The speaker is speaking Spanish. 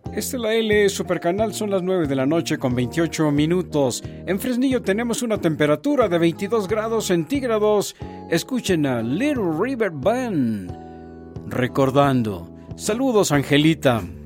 Esta es la L Supercanal, son las 9 de la noche con 28 minutos. En Fresnillo tenemos una temperatura de 22 grados centígrados. Escuchen a Little River Band. Recordando. Saludos, Angelita.